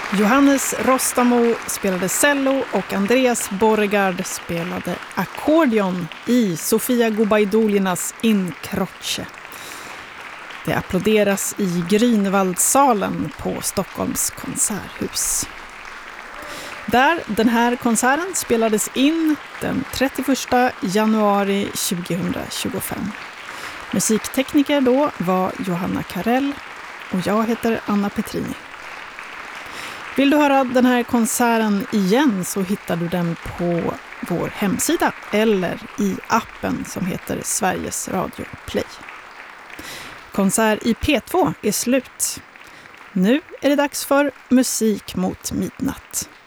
Johannes Rostamo spelade cello och Andreas Borregard spelade ackordion i Sofia Gubaidolinas In Croce. Det applåderas i Grünwaldsalen på Stockholms konserthus. Där den här konserten spelades in den 31 januari 2025. Musiktekniker då var Johanna Karell och jag heter Anna Petrini. Vill du höra den här konserten igen så hittar du den på vår hemsida eller i appen som heter Sveriges Radio Play. Konsert i P2 är slut. Nu är det dags för Musik mot midnatt.